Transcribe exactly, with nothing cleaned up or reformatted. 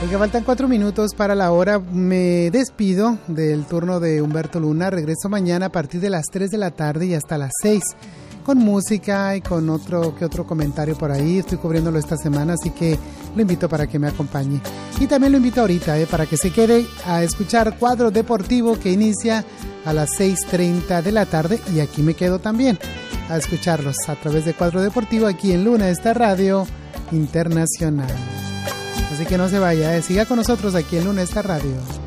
Oiga, faltan cuatro minutos para la hora. Me despido del turno de Humberto Luna. Regreso mañana a partir de las tres de la tarde y hasta las seis. Con música y con otro que otro comentario por ahí. Estoy cubriéndolo esta semana, así que lo invito para que me acompañe. Y también lo invito ahorita eh, para que se quede a escuchar Cuadro Deportivo, que inicia a las seis treinta de la tarde. Y aquí me quedo también a escucharlos a través de Cuadro Deportivo aquí en Luna, esta radio internacional. Así que no se vaya, eh. Siga con nosotros aquí en Luna, esta radio.